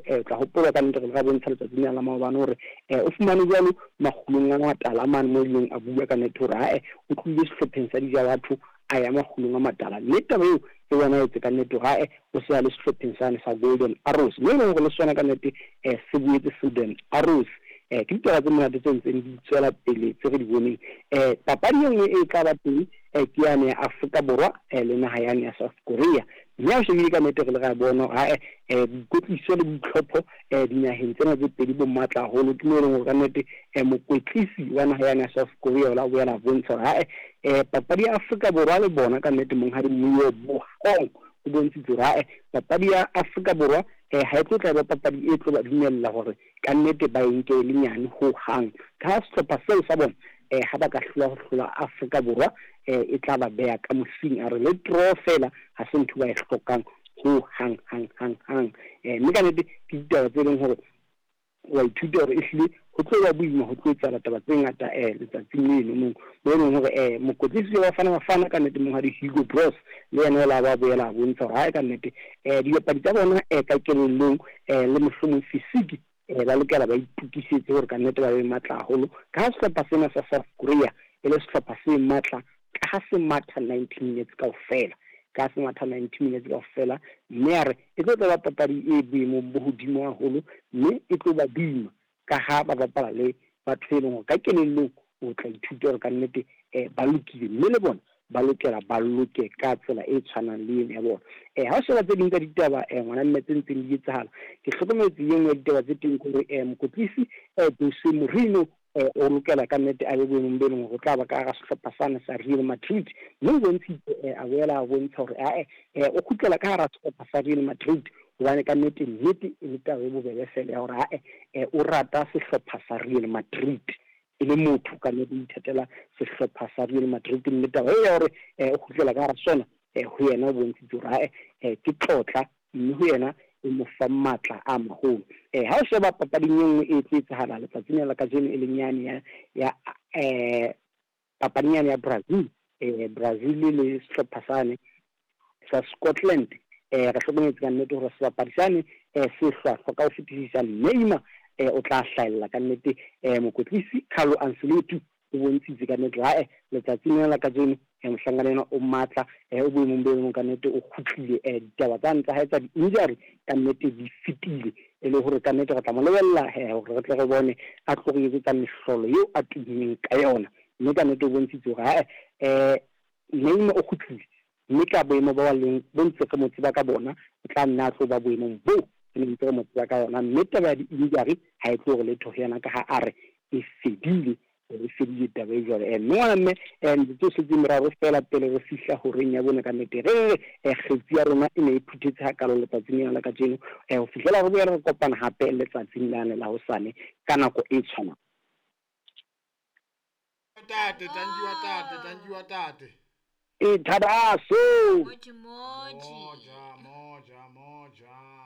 tla hopola ka nnete re ga bontsha letsatsi la maobane hore o fumane jalo makgulong a matala man mo ileng a bua ka nnete hore o tlile sehlopheng sa dija batho a ya makgulong a matala mme taba eo ke bona etse ka nnete o se ya le sehlopheng sane sa Golden Arrows mme e leng gore le sona ka nnete se boetse Golden Arrows ke ditaba tse monate tse ntseng di tswela pele tse re di boneng papadi e nngwe e tla ba teng ke yane ya Afrika Borwa le naha yane ya South Korea mme a shebile ka nnete re le ga bona boikwetliso le boitlhopho dinaheng tsena tse pedi bo matla haholo ke mo e leng gore ka nnete mokwetlisi wa naha yane ya South Korea o la boela bontsha papadi ya Afrika Borwa le bona ka nnete monghadi Moyo Bohong o bontshitse hore papadi ya Afrika Borwa ha e tlo tla ba papadi e tlo ba dumella hore ka nnete ba enke le nyane ho hang ka sehlopha seo sa bona ha ba ka hlola Afrika Borwa e tla ba beya ka mosing a re le draw fela ha se ntho ba e hlokang ho hang mme ka nnete ke ditaba tse leng hore wa ithuta hore ehlile ho tlo ba boima ho tlo etsa taba tse ngata letsatsing leno mo leng hore mokotlisi wa fana ka nnete monghadi Hugo Broos le yena la ba boela bontsha hore ka nnete dipapadi tsa bona ka kelellong le mohlomong fisiki ba lokela ba itukisetse hore ka nnete ba be matla haholo ka ha sehlopha sena sa South Korea e le sehlopha se matla ka ha se matha 90 minutes kaofela ka se matha 90 minutes kaofela mme a re e tlo ba papadi e boemo bo hodimo haholo mme e tlo ba boima ka ha ba bapala le batho e leng hore ka kelellong o tla ithuta hore ka nnete ba lokile mme le bona ba lokela ba loke ka tsela e tshwanang le ena ya bona ha o sheba tse ding ka ditaba ngwana mme tse ntseng di etsahala ke hlokometse e nngwe ya ditaba tse teng gore mokotlisi Jose Mourinho o lokela ka nnete a be boemong be leng hore o tla ba ka hara sehlopha sane sa Real Madrid mme o bontshitse a boela a bontsha hore o kgutlela ka hara sehlopha sa Real Madrid hobane ka nnete e le taba e bobebe fela ya hore o rata sehlopha sa Real Madrid e le motho ka nnete o ithatela sehlopha sa Real Madrid mme taba e ya hore o kgutlela ka hara sona ho yena o bontshitse hore ke tlotla mme ho yena e mo fa matla a maholo ha o sheba papading e nngwe e tse etsahala letsatsing la kajeno e leng yane ya papading yane ya Brazil le sehlopha sane sa Scotland re hlokometse ka nnete hore sebapadi sane se hlwahlwa ka ho fetisisa Neymar o tla hlahella ka nnete mokwetlisi Carlo Ancelotti o bontshitse ka nnete letsatsing la kajeno mohlangano o matla o boemong be leng ka nnete o khutlile ditaba tsa ntsa ha etsa di-injury ka nnete di fitile e le hore ka nnete re tla mo lebella hore re tle re bone a tlo go etsa mehlolo eo a tummeng ka yona mme ka nnete o bontshitse hore Neymar o khutlile mme ka boemo ba leng bo ntse ka motse ba ka bona o tla nna tlo ba boemong bo e ntse ka motse ba ka yona mme taba ya di-injury ha e tlo re letho yana ka ha a re e fedile taba e jwale mme ngwana mme ntse se di moraro fela pele re fihla horeng ya bona ka nnete re kgetsi ya rona e ne e phuthetse ha kalo letsatsing la ka jeno ho fihlela re boela re kopana hape letsatsing lane la hosane ka nako e tshwanang tanjiwa tate Thabaso moja